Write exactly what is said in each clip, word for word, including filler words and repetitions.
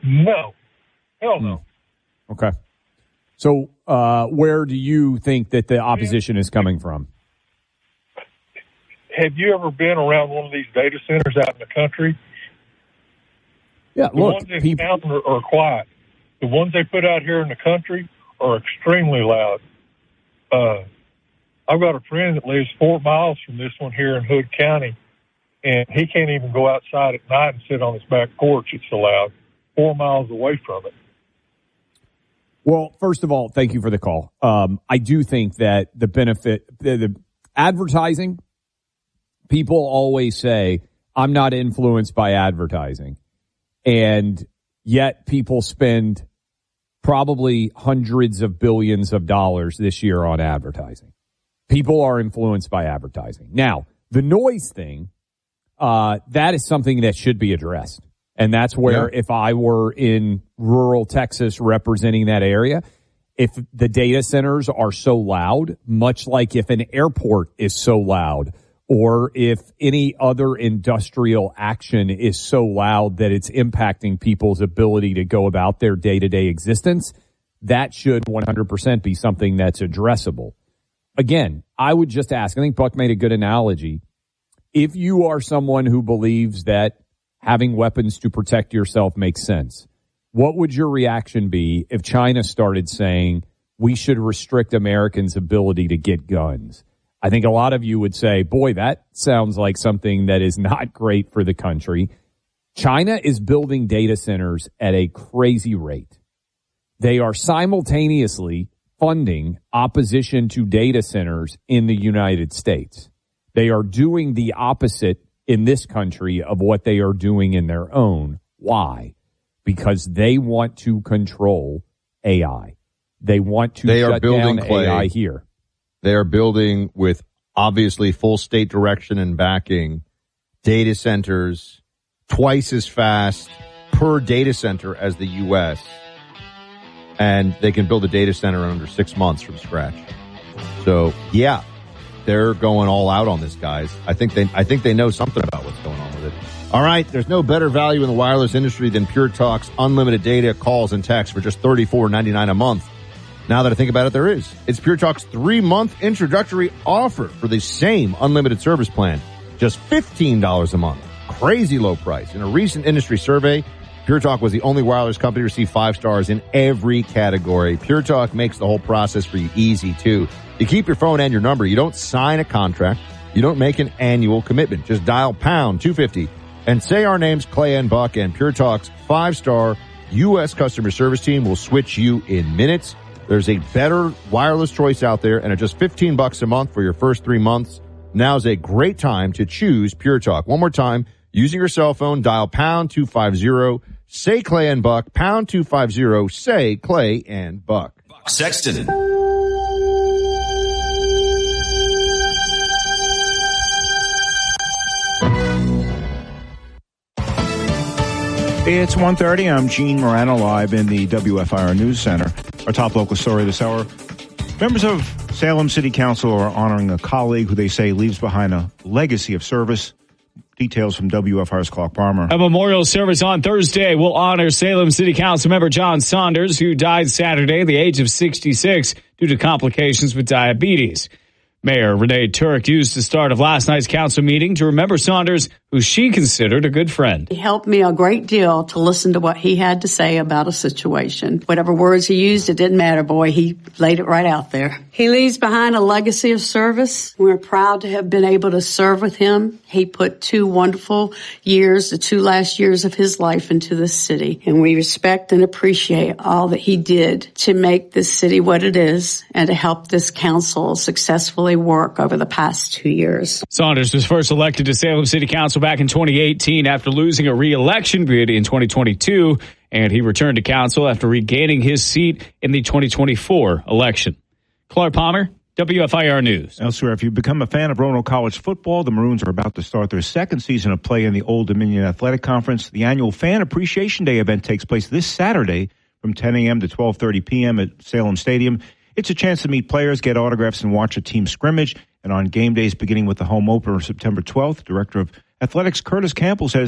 No. Hell no. Okay. So uh, where do you think that the opposition is coming from? Have you ever been around one of these data centers out in the country? Yeah, the look. ones in People, town are, are quiet. The ones they put out here in the country are extremely loud. Uh, I've got a friend that lives four miles from this one here in Hood County, and he can't even go outside at night and sit on his back porch. It's so loud, four miles away from it. Well, first of all, thank you for the call. Um, I do think that the benefit, the, the advertising, people always say, I'm not influenced by advertising. And yet people spend probably hundreds of billions of dollars this year on advertising. People are influenced by advertising. Now, the noise thing, uh, that is something that should be addressed. And that's where yeah. if I were in rural Texas representing that area, if the data centers are so loud, much like if an airport is so loud, or if any other industrial action is so loud that it's impacting people's ability to go about their day-to-day existence, that should one hundred percent be something that's addressable. Again, I would just ask, I think Buck made a good analogy. If you are someone who believes that having weapons to protect yourself makes sense, what would your reaction be if China started saying we should restrict Americans' ability to get guns? I think a lot of you would say, boy, that sounds like something that is not great for the country. China is building data centers at a crazy rate. They are simultaneously funding opposition to data centers in the United States. They are doing the opposite in this country of what they are doing in their own. Why? Because they want to control A I. They want to they shut are building down Clay. A I here. They are building with obviously full state direction and backing data centers twice as fast per data center as the U S. And they can build a data center in under six months from scratch. So, yeah, they're going all out on this, guys. I think they, I think they know something about what's going on with it. All right, there's no better value in the wireless industry than Pure Talk's unlimited data, calls, and texts for just thirty-four ninety-nine a month. Now that I think about it, there is. It's Pure Talk's three-month introductory offer for the same unlimited service plan. Just fifteen dollars a month. Crazy low price. In a recent industry survey, Pure Talk was the only wireless company to receive five stars in every category. Pure Talk makes the whole process for you easy, too. You keep your phone and your number. You don't sign a contract. You don't make an annual commitment. Just dial pound two fifty and say our names, Clay and Buck, and Pure Talk's five-star U S customer service team will switch you in minutes. There's a better wireless choice out there, and at just fifteen bucks a month for your first three months, now's a great time to choose Pure Talk. One more time, using your cell phone, dial pound two fifty, say Clay and Buck, pound two fifty, say Clay and Buck. Buck Sexton. It's one thirty. I'm Gene Morano, live in the W F I R News Center. Our top local story this hour. Members of Salem City Council are honoring a colleague who they say leaves behind a legacy of service. Details from W F I R's Clark Palmer. A memorial service on Thursday will honor Salem City Council member John Saunders, who died Saturday at the age of sixty-six due to complications with diabetes. Mayor Renee Turk used the start of last night's council meeting to remember Saunders, who she considered a good friend. He helped me a great deal to listen to what he had to say about a situation. Whatever words he used, it didn't matter, boy. He laid it right out there. He leaves behind a legacy of service. We're proud to have been able to serve with him. He put two wonderful years, the two last years of his life, into this city. And we respect and appreciate all that he did to make this city what it is and to help this council successfully work over the past two years. Saunders was first elected to Salem City Council back in twenty eighteen after losing a re-election bid in twenty twenty-two, and he returned to council after regaining his seat in the twenty twenty-four election. Clark Palmer, W F I R News. Elsewhere, if you become a fan of Roanoke College football, the Maroons are about to start their second season of play in the Old Dominion Athletic Conference. The annual Fan Appreciation Day event takes place this Saturday from ten a.m. to twelve thirty p.m. at Salem Stadium. It's a chance to meet players, get autographs, and watch a team scrimmage. And on game days beginning with the home opener September twelfth, Director of Athletics Curtis Campbell says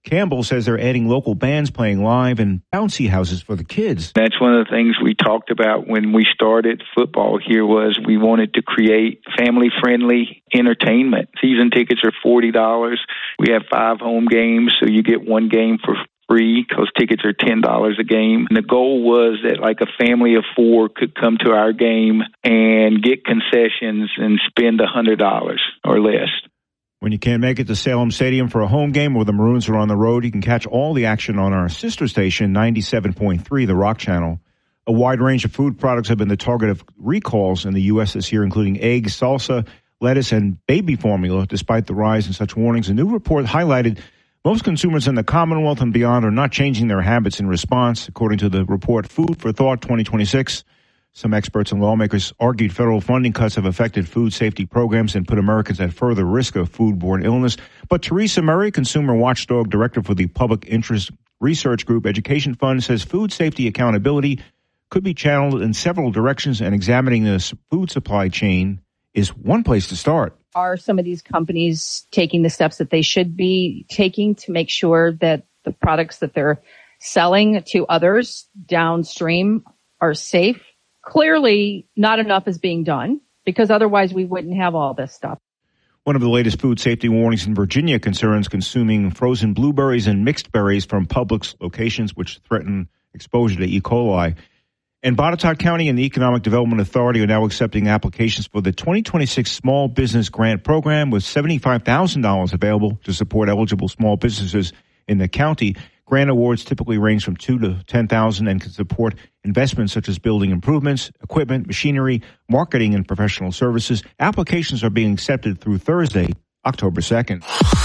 Campbell says they're adding local bands playing live and bouncy houses for the kids. That's one of the things we talked about when we started football here was we wanted to create family-friendly entertainment. Season tickets are forty dollars. We have five home games, so you get one game for free because tickets are ten dollars a game. And the goal was that like a family of four could come to our game and get concessions and spend one hundred dollars or less. When you can't make it to Salem Stadium for a home game or the Maroons are on the road, you can catch all the action on our sister station, ninety-seven point three, the Rock Channel. A wide range of food products have been the target of recalls in the U S this year, including eggs, salsa, lettuce, and baby formula. Despite the rise in such warnings, a new report highlighted most consumers in the Commonwealth and beyond are not changing their habits in response, according to the report Food for Thought twenty twenty-six. Some experts and lawmakers argued federal funding cuts have affected food safety programs and put Americans at further risk of foodborne illness. But Teresa Murray, consumer watchdog director for the Public Interest Research Group Education Fund, says food safety accountability could be channeled in several directions, and examining the food supply chain is one place to start. Are some of these companies taking the steps that they should be taking to make sure that the products that they're selling to others downstream are safe? Clearly, not enough is being done because otherwise we wouldn't have all this stuff. One of the latest food safety warnings in Virginia concerns consuming frozen blueberries and mixed berries from Publix locations, which threaten exposure to E. coli. And Botetourt County and the Economic Development Authority are now accepting applications for the twenty twenty-six Small Business Grant Program with seventy-five thousand dollars available to support eligible small businesses in the county. Grant awards typically range from two to ten thousand and can support investments such as building improvements, equipment, machinery, marketing, and professional services. Applications are being accepted through Thursday, October second.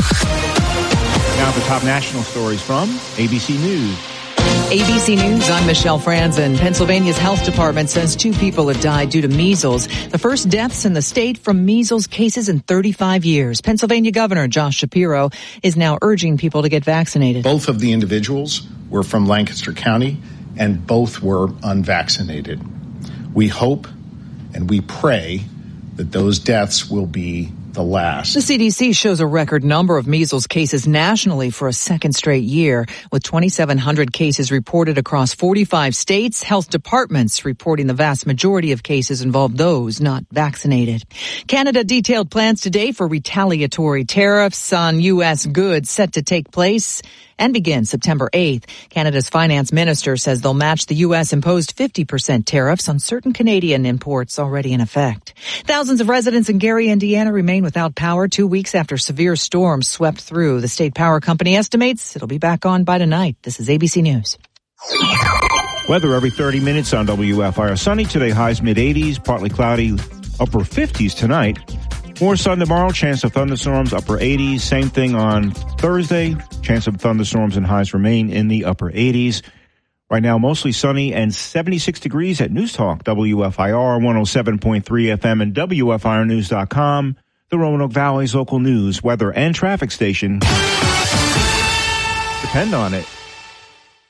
Now the top national stories from A B C News. A B C News, I'm Michelle Franzen. Pennsylvania's health department says two people have died due to measles, the first deaths in the state from measles cases in thirty-five years. Pennsylvania Governor Josh Shapiro is now urging people to get vaccinated. Both of the individuals were from Lancaster County, and both were unvaccinated. We hope and we pray that those deaths will be the last. The C D C shows a record number of measles cases nationally for a second straight year, with twenty-seven hundred cases reported across forty-five states. Health departments reporting the vast majority of cases involve those not vaccinated. Canada detailed plans today for retaliatory tariffs on U S goods set to take place and begin September eighth. Canada's finance minister says they'll match the U S imposed fifty percent tariffs on certain Canadian imports already in effect. Thousands of residents in Gary, Indiana remain without power two weeks after severe storms swept through. The state power company estimates it'll be back on by tonight. This is A B C News. Weather every thirty minutes on W F I R. Sunny today, highs mid eighties, partly cloudy, upper fifties tonight. More sun tomorrow, chance of thunderstorms, upper eighties. Same thing on Thursday. Chance of thunderstorms and highs remain in the upper eighties. Right now, mostly sunny and seventy-six degrees at News Talk, W F I R one oh seven point three F M and W F I R news dot com, the Roanoke Valley's local news, weather, and traffic station. Depend on it.